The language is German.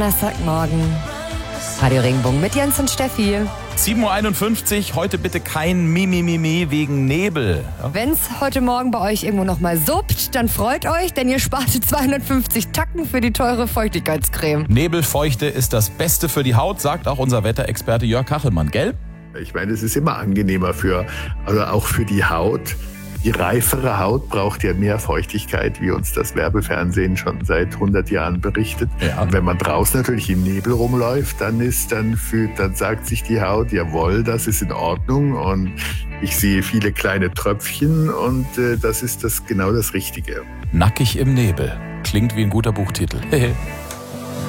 Donnerstagmorgen. Radio Regenbogen mit Jens und Steffi. 7.51 Uhr, heute bitte kein Mimimi wegen Nebel. Ja? Wenn es heute Morgen bei euch irgendwo nochmal suppt, dann freut euch, denn ihr spart 250 Tacken für die teure Feuchtigkeitscreme. Nebelfeuchte ist das Beste für die Haut, sagt auch unser Wetterexperte Jörg Kachelmann, gell? Ich meine, es ist immer angenehmer auch für die Haut. Die reifere Haut braucht ja mehr Feuchtigkeit, wie uns das Werbefernsehen schon seit 100 Jahren berichtet. Ja. Und wenn man draußen natürlich im Nebel rumläuft, dann sagt sich die Haut, jawohl, das ist in Ordnung. Und ich sehe viele kleine Tröpfchen und das ist genau das Richtige. Nackig im Nebel. Klingt wie ein guter Buchtitel.